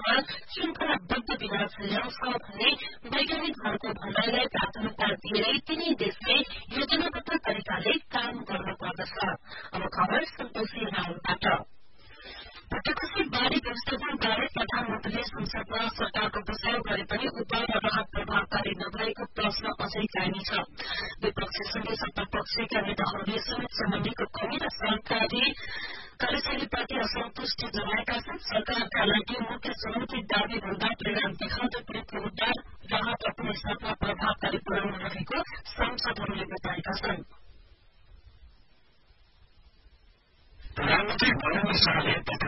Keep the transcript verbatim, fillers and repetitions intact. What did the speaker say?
व्यवस्था श्रृंखलाबद्ध विकास ल्याउँछ भन्ने वैज्ञानिकहरूको भनाइलाई प्राथमिकता दिएर तिनै देशले योजनाबद्ध तरिकाले काम गर्न पर्दछ। अब खबर सन्तोषी रावलबाट। पटकसी बाढ़ी व्यवस्थापन बारे प्रधानमन्त्रीले संसदमा सरकारको प्रस्ताव गरे पनि उपाय र राहत प्रभावकारी नभएको प्रश्न अझै कायमी छ। विपक्षसँगै सत्तापक्षका नेताहरूले समेत समन्वयको कमी र सरकारी कार्यशैलीप्रति असन्तुष्टि जनाएका छन्। सरकारका लागि मुख्य चुनौती दावी भन्दा परिणाम देखाउँदै पीड़ितको उद्धार, राहत र पुनर्स्थापना प्रभावकारी बनाउन रहेको सांसदहरूले बताएका छन्। प्रधानमन्त्री नरेन्द्र शाहले